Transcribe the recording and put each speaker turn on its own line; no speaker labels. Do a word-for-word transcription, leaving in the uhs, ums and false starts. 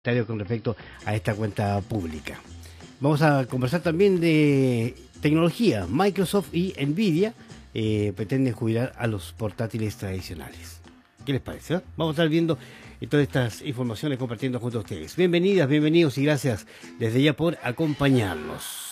con respecto a esta cuenta pública. Vamos a conversar también de tecnología. Microsoft y Nvidia eh, pretenden jubilar a los portátiles tradicionales. ¿Qué les parece? ¿Eh? Vamos a estar viendo todas estas informaciones compartiendo junto a ustedes. Bienvenidas, bienvenidos y gracias desde ya por acompañarnos.